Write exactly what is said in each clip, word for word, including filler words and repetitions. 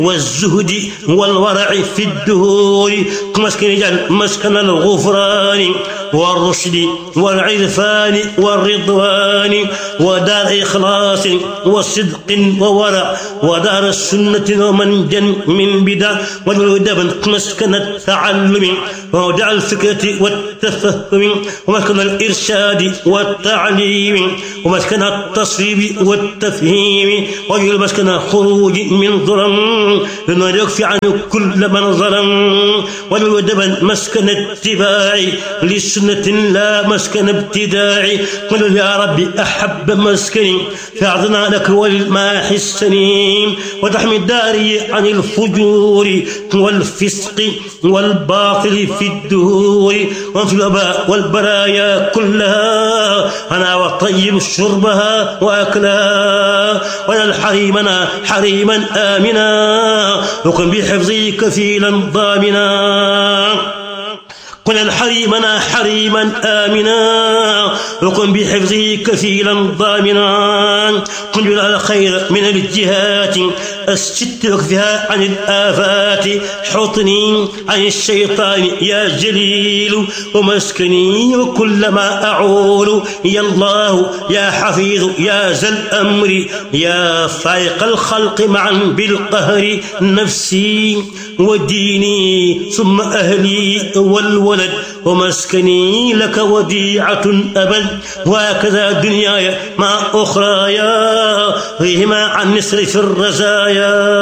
والزهد والورع في الدهور مسكن اجعل مسكن الغفران والرشد والعرفان والرضوان ودار إخلاص وصدق وورع ودار السنة ومنجا من بدع والهدى مسكن التعلم وودع الفكرة والتفهم ومسكن الإرشاد والتعليم ومسكن التصويب والتفهيم وجعل مسكن الخروج من ظلم لما يكفي عن كل من ظلم والهدى مسكن اتباع للسنة لا مسكن ابتداع قل يا ربي أحب مسكني فأعطنا لك والماح السليم وتحمي داري عن الفجور والفسق والباطل في الدهور وفي الوباء والبرايا كلها أنا وطيب شربها وأكلها ولا حريمنا حريما آمنا وكن بحفظي كفيلا ضامنا قل الحريمنا حريما آمنا وكن بحفظه كفيلا ضامنا قل على خير من الجهات أسجدك فيها عن الآفات حطني عن الشيطان يا جليل ومسكني وكلما أعول يا الله يا حفيظ يا ذا الأمر يا فائق الخلق معا بالقهر نفسي وديني ثم أهلي والولد ومسكني لك وديعة أبد وهكذا دنياي مع أخرايا فيهما عن نصرف الرزايا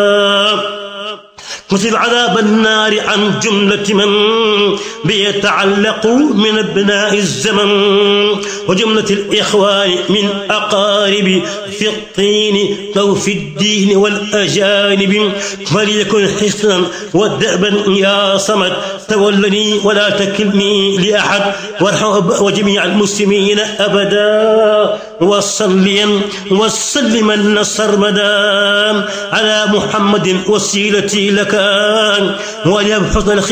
كتب عذاب النار عن جملة من بيتعلق من ابناء الزمن وجملة الإخوان من أقارب في الطين أو في الدين والأجانب فليكن حسنا ودأبا يا صمد تولني ولا تكلني لأحد وارحم وجميع المسلمين أبدا وصليا وسلما سرمدا على محمد وسيلتي لك وليبحث